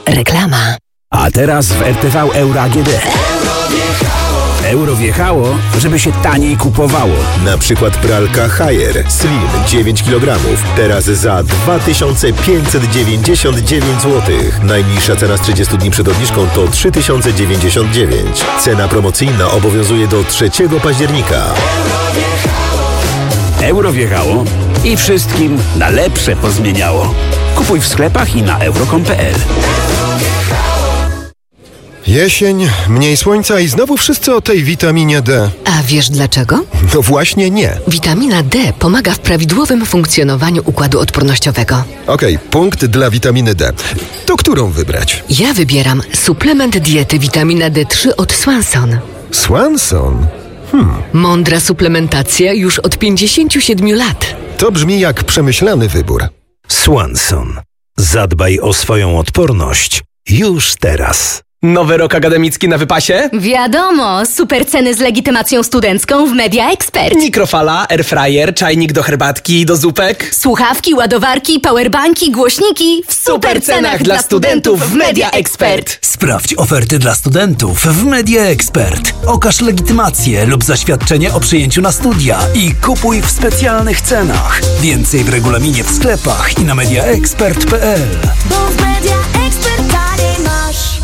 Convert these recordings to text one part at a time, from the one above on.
Reklama. A teraz w RTV Euro AGD. Euro wjechało, żeby się taniej kupowało. Na przykład pralka Haier Slim 9 kg. Teraz za 2599 zł. Najniższa cena z 30 dni przed obniżką to 3099. Cena promocyjna obowiązuje do 3 października. Euro wjechało i wszystkim na lepsze pozmieniało. Kupuj w sklepach i na euro.com.pl. Jesień, mniej słońca i znowu wszyscy o tej witaminie D. A wiesz dlaczego? No właśnie nie. Witamina D pomaga w prawidłowym funkcjonowaniu układu odpornościowego. Okej, punkt dla witaminy D. To którą wybrać? Ja wybieram suplement diety witamina D3 od Swanson. Swanson? Mądra suplementacja już od 57 lat. To brzmi jak przemyślany wybór. Swanson. Zadbaj o swoją odporność już teraz. Nowy rok akademicki na wypasie? Wiadomo, super ceny z legitymacją studencką w Media Expert. Mikrofala, airfryer, czajnik do herbatki i do zupek. Słuchawki, ładowarki, powerbanki, głośniki w super cenach dla studentów w Media Expert. Sprawdź oferty dla studentów w Media Expert. Okaż legitymację lub zaświadczenie o przyjęciu na studia i kupuj w specjalnych cenach. Więcej w regulaminie w sklepach i na mediaexpert.pl. Bo w Media Expert taniej masz.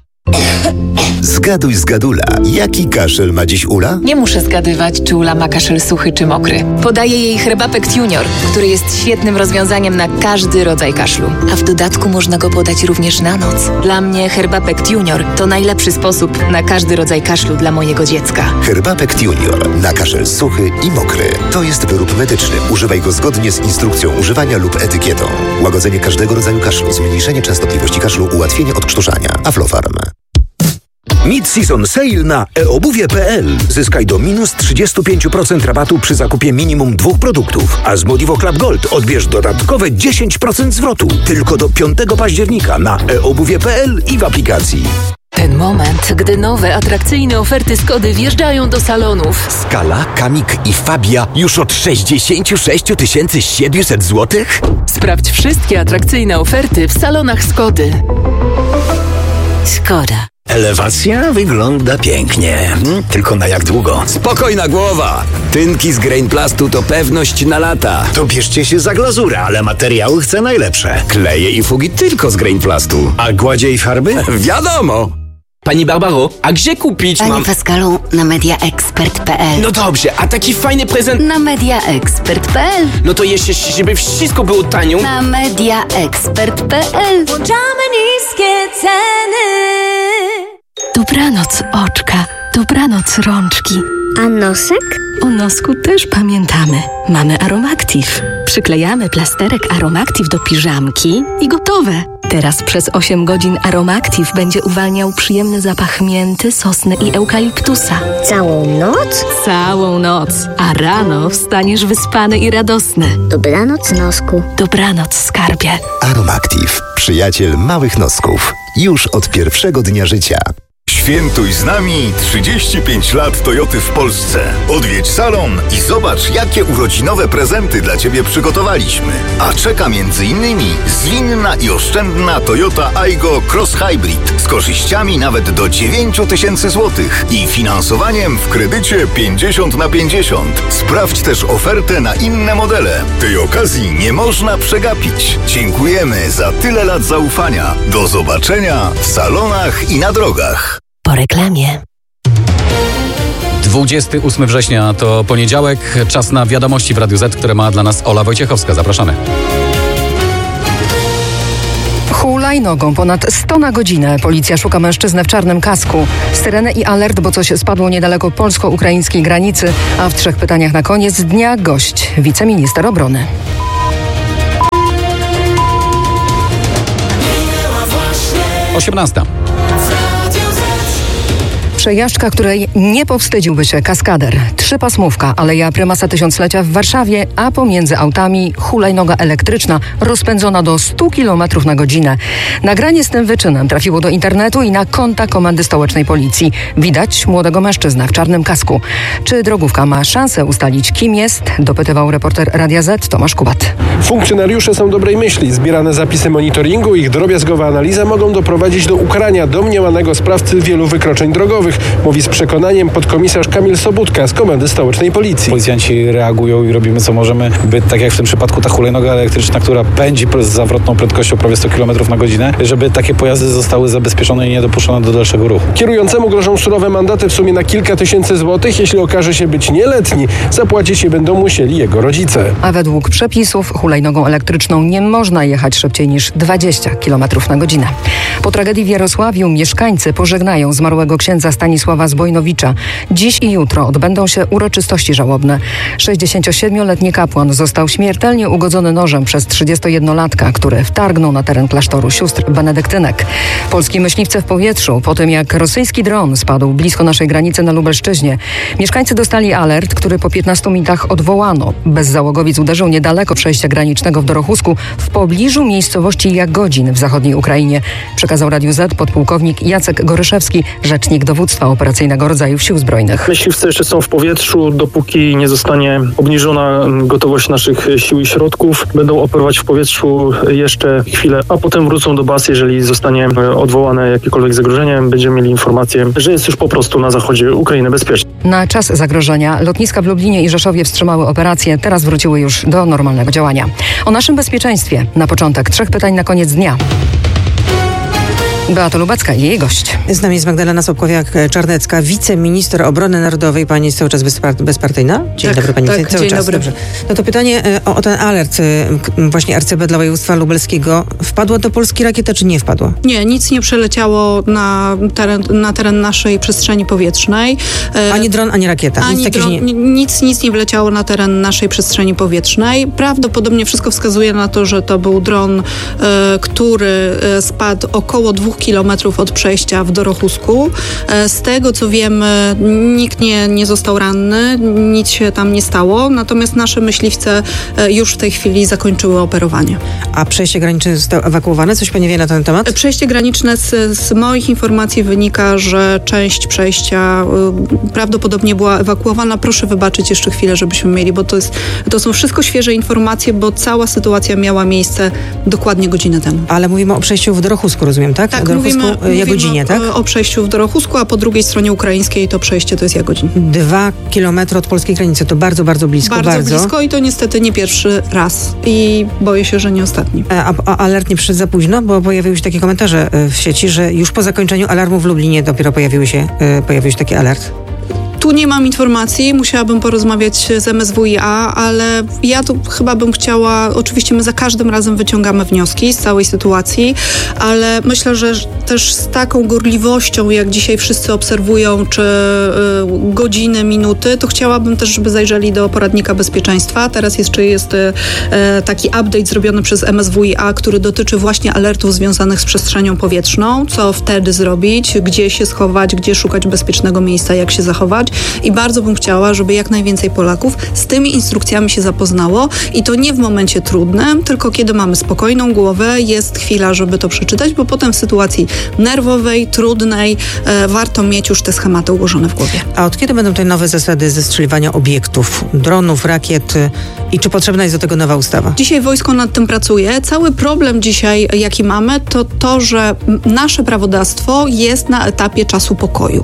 Zgaduj z Gadula. Jaki kaszel ma dziś Ula? Nie muszę zgadywać, czy Ula ma kaszel suchy czy mokry. Podaję jej Herbapekt Junior, który jest świetnym rozwiązaniem na każdy rodzaj kaszlu. A w dodatku można go podać również na noc. Dla mnie Herbapekt Junior to najlepszy sposób na każdy rodzaj kaszlu dla mojego dziecka. Herbapekt Junior na kaszel suchy i mokry. To jest wyrób medyczny. Używaj go zgodnie z instrukcją używania lub etykietą. Łagodzenie każdego rodzaju kaszlu, zmniejszenie częstotliwości kaszlu, ułatwienie odkształcania. Aflofarm. Mid-season sale na eobuwie.pl. Zyskaj do minus 35% rabatu przy zakupie minimum 2 produktów. A z Modivo Club Gold odbierz dodatkowe 10% zwrotu. Tylko do 5 października na eobuwie.pl i w aplikacji. Ten moment, gdy nowe, atrakcyjne oferty Skody wjeżdżają do salonów. Skala, Kamik i Fabia już od 66 700 zł? Sprawdź wszystkie atrakcyjne oferty w salonach Skody. Skoda. Elewacja wygląda pięknie. Tylko na jak długo? Spokojna głowa! Tynki z Grainplastu to pewność na lata. To bierzcie się za glazurę, ale materiały chcę najlepsze. Kleje i fugi tylko z Grainplastu. A gładzie i farby? Wiadomo! Pani Barbaro, a gdzie kupić Panie Pascalu, na mediaexpert.pl. No dobrze, a taki fajny prezent... Na mediaexpert.pl. No to jeszcze, żeby wszystko było tanio. Na mediaexpert.pl. Włączamy niskie ceny. Dobranoc oczka, dobranoc rączki. A nosek? O nosku też pamiętamy. Mamy Aromactive. Przyklejamy plasterek Aromactive do piżamki i gotowe. Teraz przez 8 godzin Aromactive będzie uwalniał przyjemny zapach mięty, sosny i eukaliptusa. Całą noc? Całą noc. A rano wstaniesz wyspany i radosny. Dobranoc, nosku. Dobranoc, skarbie. Aromactive. Przyjaciel małych nosków. Już od pierwszego dnia życia. Świętuj z nami 35 lat Toyoty w Polsce. Odwiedź salon i zobacz, jakie urodzinowe prezenty dla Ciebie przygotowaliśmy. A czeka m.in. zwinna i oszczędna Toyota Aygo Cross Hybrid z korzyściami nawet do 9 000 zł i finansowaniem w kredycie 50/50. Sprawdź też ofertę na inne modele. Tej okazji nie można przegapić. Dziękujemy za tyle lat zaufania. Do zobaczenia w salonach i na drogach. Po reklamie. 28 września to poniedziałek, czas na wiadomości w Radiu Z, które ma dla nas Ola Wojciechowska. Zapraszamy. Hulajnogą ponad 100 na godzinę. Policja szuka mężczyznę w czarnym kasku. Syrenę i alert, bo coś spadło niedaleko polsko-ukraińskiej granicy. A w 3 pytaniach na koniec dnia gość, wiceminister obrony. Przejażdżka, której nie powstydziłby się kaskader. 3-pasmówka, Aleja Prymasa Tysiąclecia w Warszawie, a pomiędzy autami hulajnoga elektryczna rozpędzona do 100 km na godzinę. Nagranie z tym wyczynem trafiło do internetu i na konta Komendy Stołecznej Policji. Widać młodego mężczyznę w czarnym kasku. Czy drogówka ma szansę ustalić, kim jest? Dopytywał reporter Radia Z Tomasz Kubat. Funkcjonariusze są dobrej myśli. Zbierane zapisy monitoringu i ich drobiazgowa analiza mogą doprowadzić do ukarania domniemanego sprawcy wielu wykroczeń drogowych, mówi z przekonaniem podkomisarz Kamil Sobudka z Komendy Stołecznej Policji. Policjanci reagują i robimy co możemy, by tak jak w tym przypadku ta hulajnoga elektryczna, która pędzi z zawrotną prędkością prawie 100 km na godzinę, żeby takie pojazdy zostały zabezpieczone i nie dopuszczone do dalszego ruchu. Kierującemu grożą surowe mandaty w sumie na kilka tysięcy złotych. Jeśli okaże się być nieletni, zapłacić je będą musieli jego rodzice. A według przepisów hulajnogą elektryczną nie można jechać szybciej niż 20 km na godzinę. Po tragedii w Jarosławiu mieszkańcy pożegnają zmarłego księdza Stanisława Zbojnowicza. Dziś i jutro odbędą się uroczystości żałobne. 67-letni kapłan został śmiertelnie ugodzony nożem przez 31-latka, który wtargnął na teren klasztoru sióstr benedyktynek. Polski myśliwce w powietrzu po tym, jak rosyjski dron spadł blisko naszej granicy na Lubelszczyźnie. Mieszkańcy dostali alert, który po 15 minutach odwołano. Bezzałogowiec uderzył niedaleko przejścia granicznego w Dorochusku, w pobliżu miejscowości Jagodzin w zachodniej Ukrainie. Przekazał Radiu Z podpułkownik Jacek Goryszewski, rzecznik dowództwa operacyjnego rodzajów Sił Zbrojnych. Myśliwce jeszcze są w powietrzu, dopóki nie zostanie obniżona gotowość naszych sił i środków. Będą operować w powietrzu jeszcze chwilę, a potem wrócą do baz, jeżeli zostanie odwołane jakiekolwiek zagrożenie. Będziemy mieli informację, że jest już po prostu na zachodzie Ukrainy bezpiecznie. Na czas zagrożenia lotniska w Lublinie i Rzeszowie wstrzymały operację, teraz wróciły już do normalnego działania. O naszym bezpieczeństwie na początek 3 pytań na koniec dnia. Beata Lubecka i jej gość. Z nami jest Magdalena Sobkowiak-Czarnecka, wiceminister obrony narodowej. Pani jest cały czas bezpartyjna? Dzień dobry Pani. Tak, cały dzień czas. dobry. Dobrze. No to pytanie o ten alert właśnie RCB dla województwa lubelskiego. Wpadła do Polski rakieta, czy nie wpadła? Nie, nic nie przeleciało na teren naszej przestrzeni powietrznej. Ani dron, ani rakieta. Nic nie wleciało na teren naszej przestrzeni powietrznej. Prawdopodobnie wszystko wskazuje na to, że to był dron, który spadł około 2 kilometrów od przejścia w Dorochusku. Z tego co wiemy, nikt nie został ranny, nic się tam nie stało, natomiast nasze myśliwce już w tej chwili zakończyły operowanie. A przejście graniczne zostało ewakuowane? Coś Pani wie na ten temat? Przejście graniczne z moich informacji wynika, że część przejścia prawdopodobnie była ewakuowana. Proszę wybaczyć jeszcze chwilę, żebyśmy mieli, bo to są wszystko świeże informacje, bo cała sytuacja miała miejsce dokładnie godzinę temu. Ale mówimy o przejściu w Dorochusku, rozumiem, tak? Tak, mówimy Jagodzinie, tak? O przejściu w Dorochusku, a po drugiej stronie ukraińskiej to przejście to jest Jagodzin. 2 kilometry od polskiej granicy, to bardzo, bardzo blisko. Bardzo blisko i to niestety nie pierwszy raz i boję się, że nie ostatni. A alert nie przyszedł za późno, bo pojawiły się takie komentarze w sieci, że już po zakończeniu alarmu w Lublinie dopiero pojawił się taki alert. Tu nie mam informacji, musiałabym porozmawiać z MSWiA, ale ja tu chyba bym chciała, oczywiście my za każdym razem wyciągamy wnioski z całej sytuacji, ale myślę, że też z taką gorliwością, jak dzisiaj wszyscy obserwują, czy godziny, minuty, to chciałabym też, żeby zajrzeli do poradnika bezpieczeństwa. Teraz jeszcze jest taki update zrobiony przez MSWiA, który dotyczy właśnie alertów związanych z przestrzenią powietrzną, co wtedy zrobić, gdzie się schować, gdzie szukać bezpiecznego miejsca, jak się zachować. I bardzo bym chciała, żeby jak najwięcej Polaków z tymi instrukcjami się zapoznało i to nie w momencie trudnym, tylko kiedy mamy spokojną głowę, jest chwila, żeby to przeczytać, bo potem w sytuacji nerwowej, trudnej warto mieć już te schematy ułożone w głowie. A od kiedy będą te nowe zasady zestrzeliwania obiektów, dronów, rakiet i czy potrzebna jest do tego nowa ustawa? Dzisiaj wojsko nad tym pracuje. Cały problem dzisiaj, jaki mamy, to, że nasze prawodawstwo jest na etapie czasu pokoju.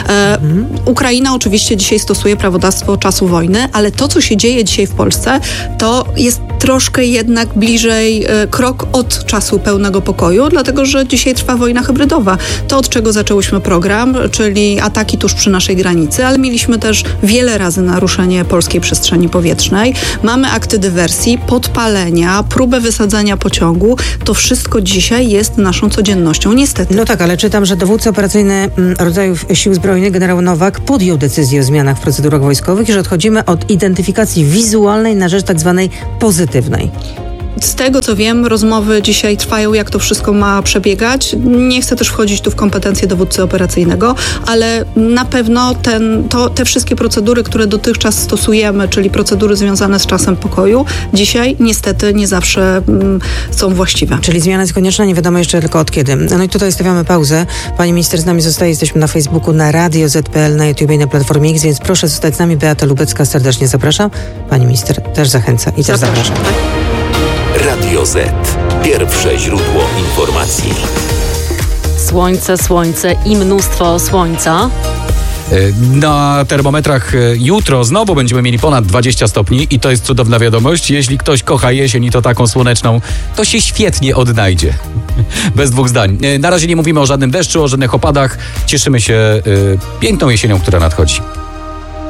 Ukraina oczywiście dzisiaj stosuje prawodawstwo czasu wojny, ale to, co się dzieje dzisiaj w Polsce, to jest troszkę jednak bliżej krok od czasu pełnego pokoju, dlatego że dzisiaj trwa wojna hybrydowa. To, od czego zaczęłyśmy program, czyli ataki tuż przy naszej granicy, ale mieliśmy też wiele razy naruszenie polskiej przestrzeni powietrznej. Mamy akty dywersji, podpalenia, próbę wysadzania pociągu. To wszystko dzisiaj jest naszą codziennością, niestety. No tak, ale czytam, że dowódca operacyjny rodzajów Sił Zbrojnych, generał Nowak, podjął decyzję o zmianach w procedurach wojskowych i że odchodzimy od identyfikacji wizualnej na rzecz tak zwanej pozytywnej. Z tego co wiem, rozmowy dzisiaj trwają, jak to wszystko ma przebiegać. Nie chcę też wchodzić tu w kompetencje dowódcy operacyjnego, ale na pewno te wszystkie procedury, które dotychczas stosujemy, czyli procedury związane z czasem pokoju, dzisiaj niestety nie zawsze są właściwe. Czyli zmiana jest konieczna, nie wiadomo jeszcze tylko od kiedy. No i tutaj stawiamy pauzę. Pani minister z nami zostaje, jesteśmy na Facebooku, na Radio Z.pl, na YouTube i na Platformie X, więc proszę zostać z nami. Beata Lubecka serdecznie zapraszam. Pani minister też zachęca i też zapraszam. Radio Z. Pierwsze źródło informacji. Słońce i mnóstwo słońca. Na termometrach jutro znowu będziemy mieli ponad 20 stopni i to jest cudowna wiadomość. Jeśli ktoś kocha jesień i to taką słoneczną, to się świetnie odnajdzie. Bez dwóch zdań. Na razie nie mówimy o żadnym deszczu, o żadnych opadach. Cieszymy się piękną jesienią, która nadchodzi.